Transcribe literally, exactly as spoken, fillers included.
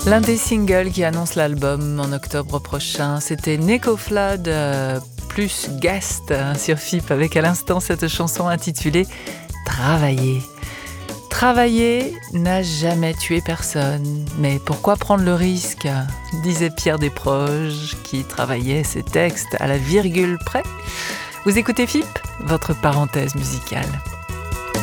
L'un des singles qui annonce l'album en octobre prochain, c'était Neko Flood euh, plus guest hein, sur F I P avec à l'instant cette chanson intitulée Travailler. Travailler n'a jamais tué personne, mais pourquoi prendre le risque, disait Pierre Desproges qui travaillait ses textes à la virgule près. Vous écoutez F I P, votre parenthèse musicale.